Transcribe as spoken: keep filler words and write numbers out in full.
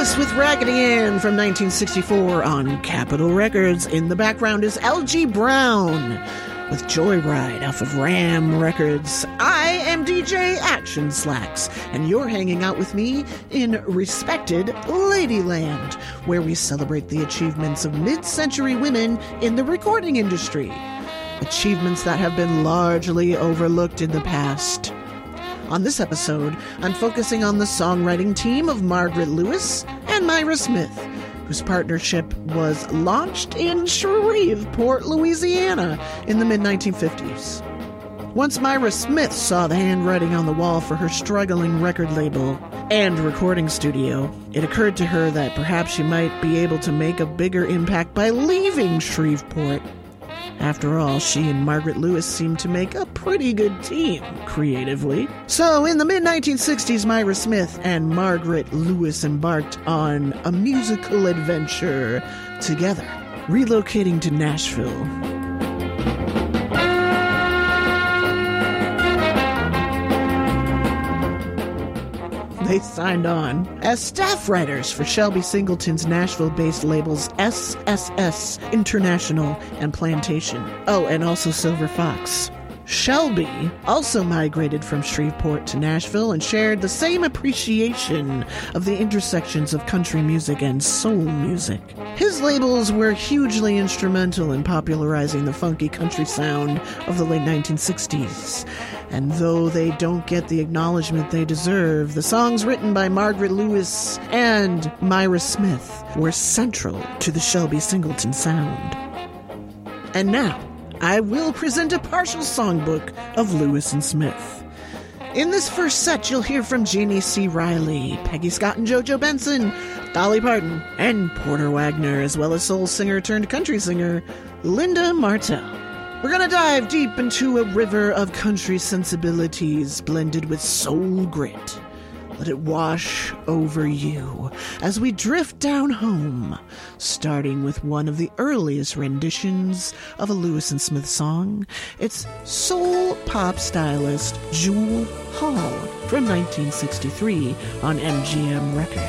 Lewis with Raggedy Ann from nineteen sixty-four on Capitol Records. In the background is L G Brown with Joyride off of Ram Records. I am D J Action Slacks, and you're hanging out with me in respected Ladyland, where we celebrate the achievements of mid-century women in the recording industry. Achievements that have been largely overlooked in the past. On this episode, I'm focusing on the songwriting team of Margaret Lewis and Myra Smith, whose partnership was launched in Shreveport, Louisiana in the mid nineteen fifties. Once Myra Smith saw the handwriting on the wall for her struggling record label and recording studio, it occurred to her that perhaps she might be able to make a bigger impact by leaving Shreveport. After all, she and Margaret Lewis seemed to make a pretty good team, creatively. So, in the mid nineteen sixties, Myra Smith and Margaret Lewis embarked on a musical adventure together, relocating to Nashville. They signed on as staff writers for Shelby Singleton's Nashville-based labels S S S International and Plantation. Oh, and also Silver Fox. Shelby also migrated from Shreveport to Nashville and shared the same appreciation of the intersections of country music and soul music. His labels were hugely instrumental in popularizing the funky country sound of the late nineteen sixties. And though they don't get the acknowledgement they deserve, the songs written by Margaret Lewis and Myra Smith were central to the Shelby Singleton sound. And now, I will present a partial songbook of Lewis and Smith. In this first set, you'll hear from Jeannie C. Riley, Peggy Scott and JoJo Benson, Dolly Parton, and Porter Wagner, as well as soul singer turned country singer Linda Martell. We're gonna dive deep into a river of country sensibilities blended with soul grit. Let it wash over you as we drift down home, starting with one of the earliest renditions of a Lewis and Smith song. It's soul pop stylist Jewel Hall from nineteen sixty-three on M G M Records.